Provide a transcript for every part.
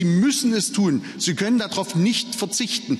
Sie müssen es tun. Sie können darauf nicht verzichten.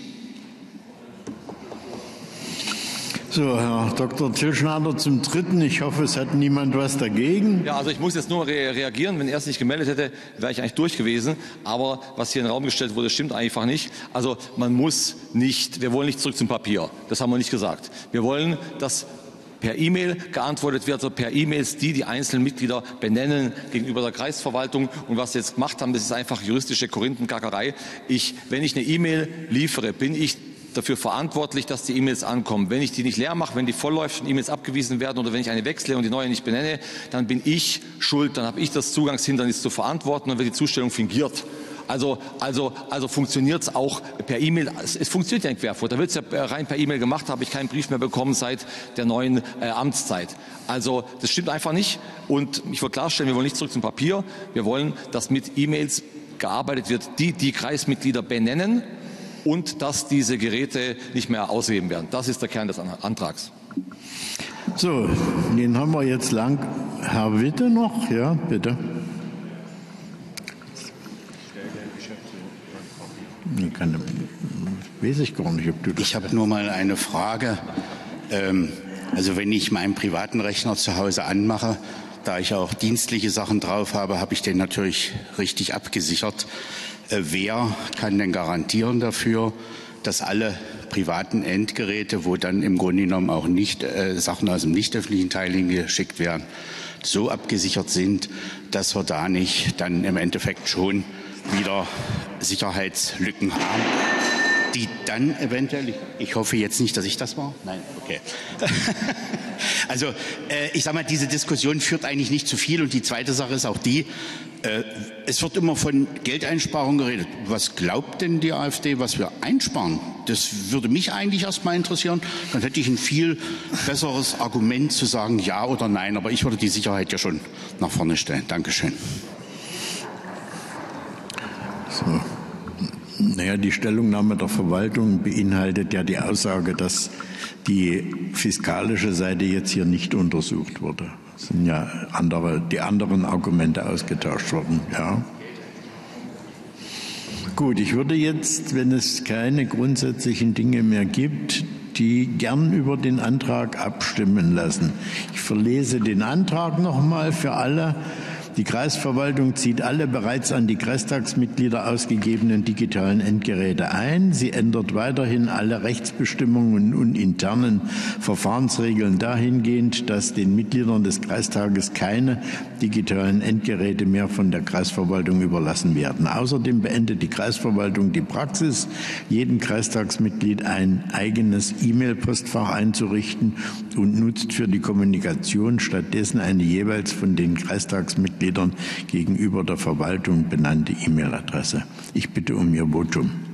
So, Herr Dr. Tillschneider zum Dritten. Ich hoffe, es hat niemand was dagegen. Ja, also ich muss jetzt nur reagieren. Wenn er es nicht gemeldet hätte, wäre ich eigentlich durch gewesen. Aber was hier in den Raum gestellt wurde, stimmt einfach nicht. Also man muss nicht, wir wollen nicht zurück zum Papier. Das haben wir nicht gesagt. Wir wollen, dass per E-Mail geantwortet wird, also per E-Mails, die einzelnen Mitglieder benennen gegenüber der Kreisverwaltung. Und was sie jetzt gemacht haben, das ist einfach juristische Korinthenkackerei. Wenn ich eine E-Mail liefere, bin ich dafür verantwortlich, dass die E-Mails ankommen. Wenn ich die nicht leer mache, wenn die voll läuft und E-Mails abgewiesen werden oder wenn ich eine wechsle und die neue nicht benenne, dann bin ich schuld, dann habe ich das Zugangshindernis zu verantworten und wird die Zustellung fingiert. Also funktioniert es auch per E-Mail. Es funktioniert ja in Querfurt. Da wird es ja rein per E-Mail gemacht, habe ich keinen Brief mehr bekommen seit der neuen Amtszeit. Also das stimmt einfach nicht. Und ich will klarstellen, wir wollen nicht zurück zum Papier. Wir wollen, dass mit E-Mails gearbeitet wird, die Kreismitglieder benennen und dass diese Geräte nicht mehr ausheben werden. Das ist der Kern des Antrags. So, den haben wir jetzt lang. Herr Witte noch? Ja, bitte. Weiß ich gar nicht, ob du das. Ich habe nur mal eine Frage. Also wenn ich meinen privaten Rechner zu Hause anmache, da ich auch dienstliche Sachen drauf habe, habe ich den natürlich richtig abgesichert. Wer kann denn garantieren dafür, dass alle privaten Endgeräte, wo dann im Grunde genommen auch nicht Sachen aus dem nicht öffentlichen Teil hingeschickt werden, so abgesichert sind, dass wir da nicht dann im Endeffekt schon wieder Sicherheitslücken haben, die dann eventuell, ich hoffe jetzt nicht, dass ich das war. Nein, okay. Also ich sage mal, diese Diskussion führt eigentlich nicht zu viel. Und die zweite Sache ist auch die, es wird immer von Geldeinsparung geredet. Was glaubt denn die AfD, was wir einsparen? Das würde mich eigentlich erst mal interessieren. Dann hätte ich ein viel besseres Argument zu sagen, ja oder nein. Aber ich würde die Sicherheit ja schon nach vorne stellen. Dankeschön. So. Naja, die Stellungnahme der Verwaltung beinhaltet ja die Aussage, dass die fiskalische Seite jetzt hier nicht untersucht wurde. Es sind ja die anderen Argumente ausgetauscht worden. Ja. Gut, ich würde jetzt, wenn es keine grundsätzlichen Dinge mehr gibt, die gern über den Antrag abstimmen lassen. Ich verlese den Antrag nochmal für alle. Die Kreisverwaltung zieht alle bereits an die Kreistagsmitglieder ausgegebenen digitalen Endgeräte ein. Sie ändert weiterhin alle Rechtsbestimmungen und internen Verfahrensregeln dahingehend, dass den Mitgliedern des Kreistages keine digitalen Endgeräte mehr von der Kreisverwaltung überlassen werden. Außerdem beendet die Kreisverwaltung die Praxis, jedem Kreistagsmitglied ein eigenes E-Mail-Postfach einzurichten und nutzt für die Kommunikation stattdessen eine jeweils von den Kreistagsmitgliedern gegenüber der Verwaltung benannte E-Mail-Adresse. Ich bitte um Ihr Votum.